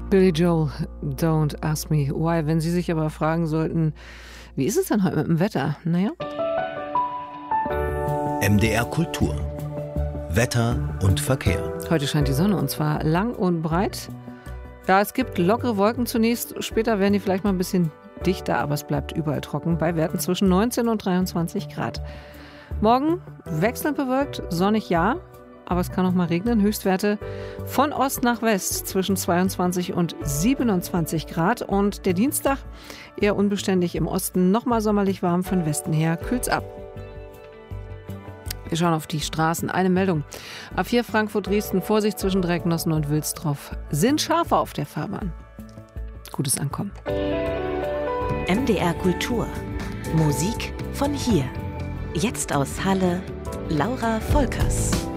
Billy Joel, Don't Ask Me Why. Wenn Sie sich aber fragen sollten, wie ist es denn heute mit dem Wetter? Naja. MDR Kultur. Wetter und Verkehr. Heute scheint die Sonne und zwar lang und breit. Ja, es gibt lockere Wolken zunächst. Später werden die vielleicht mal ein bisschen dichter, aber es bleibt überall trocken bei Werten zwischen 19 und 23 Grad. Morgen wechselnd bewölkt, sonnig ja, aber es kann auch mal regnen. Höchstwerte von Ost nach West zwischen 22 und 27 Grad. Und der Dienstag eher unbeständig im Osten, nochmal sommerlich warm, von Westen her kühlt's ab. Wir schauen auf die Straßen. Eine Meldung. A4 Frankfurt-Dresden, Vorsicht zwischen Drecknossen und Wilsdorf. Sind Schafe auf der Fahrbahn. Gutes Ankommen. MDR Kultur. Musik von hier. Jetzt aus Halle, Laura Volkers.